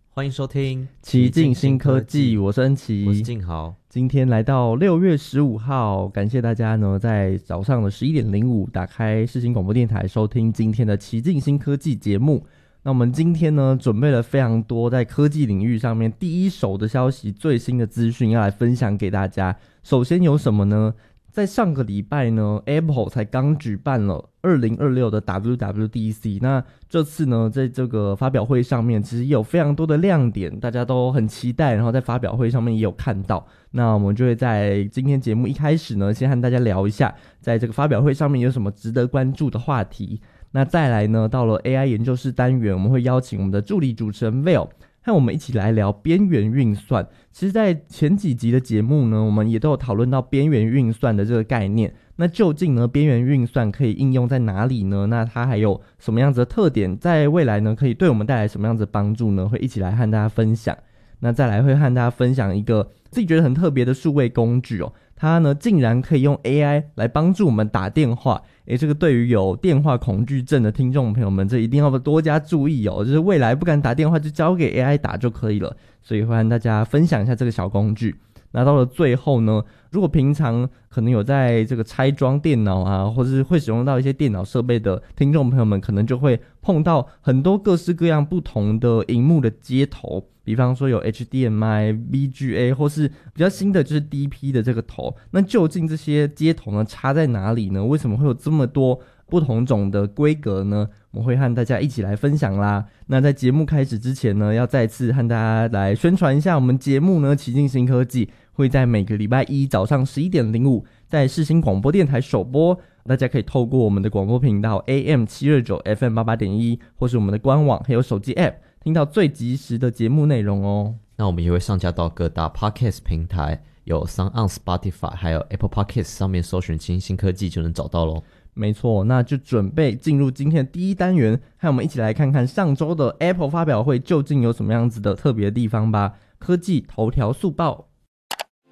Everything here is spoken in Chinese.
欢迎收听奇境新科技，我是恩奇， 我是静豪。 今天来到6月15号，感谢大家呢在早上的11:05打开世新广播电台收听今天的奇境新科技节目。那我们今天呢准备了非常多在科技领域上面第一手的消息、最新的资讯要来分享给大家。首先有什么呢？在上个礼拜呢 Apple 才刚举办了2026的 WWDC， 那这次呢在这个发表会上面其实也有非常多的亮点，大家都很期待，然后在发表会上面也有看到。那我们就会在今天节目一开始呢先和大家聊一下在这个发表会上面有什么值得关注的话题。那再来呢到了 AI 研究室单元，我们会邀请我们的助理主持人 Val和我们一起来聊边缘运算。其实在前几集的节目呢我们也都有讨论到边缘运算的这个概念，那究竟呢边缘运算可以应用在哪里呢？那它还有什么样子的特点，在未来呢可以对我们带来什么样子的帮助呢？会一起来和大家分享。那再来会和大家分享一个自己觉得很特别的数位工具哦，它呢竟然可以用 AI 来帮助我们打电话。这个对于有电话恐惧症的听众朋友们，这一定要多加注意哦，就是未来不敢打电话就交给 AI 打就可以了。所以会和大家分享一下这个小工具。那到了最后呢，如果平常可能有在这个拆装电脑啊，或者是会使用到一些电脑设备的听众朋友们，可能就会碰到很多各式各样不同的萤幕的接头，比方说有 HDMI、VGA 或是比较新的就是 DP 的这个头。那究竟这些接头呢插在哪里呢？为什么会有这么多不同种的规格呢？我们会和大家一起来分享啦。那在节目开始之前呢，要再次和大家来宣传一下，我们节目呢奇境新科技会在每个礼拜一早上11:05在世新广播电台首播。大家可以透过我们的广播频道 AM729 FM88.1 或是我们的官网还有手机 App 听到最及时的节目内容哦。 那我们也会上架到各大 Podcast 平台，有 SoundOn、Spotify 还有 Apple Podcast 上面搜寻奇境新科技就能找到咯。 没错，那就准备进入今天的第一单元，和我们一起来看看上周的 Apple 发表会究竟有什么样子的特别的地方吧。科技头条速报。